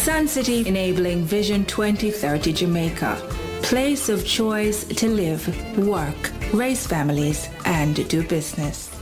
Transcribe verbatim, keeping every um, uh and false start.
Sun City enabling Vision twenty thirty Jamaica. Place of choice to live, work, raise families, and do business.